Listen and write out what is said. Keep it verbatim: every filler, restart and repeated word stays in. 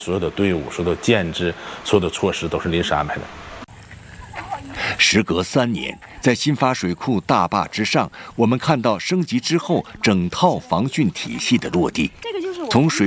所有的队伍、所有的建制、所有的措施都是临时安排的。 时隔三年，在新发水库大坝之上，我们看到升级之后整套防汛体系的落地，从水